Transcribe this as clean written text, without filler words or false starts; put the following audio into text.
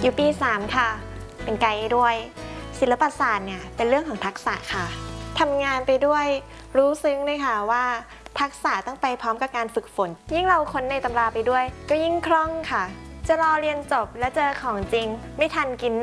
อยู่ปี 3 ค่ะเป็นไกด์ด้วยศิลปศาสตร์เนี่ยเป็นเรื่องของทักษะค่ะทำงานไปด้วยรู้ซึ้งเลยค่ะว่าทักษะต้องไปพร้อมกับการฝึกฝนยิ่งเราค้นในตำราไปด้วยก็ยิ่งคล่องค่ะจะรอเรียนจบและเจอของจริงไม่ทันกิน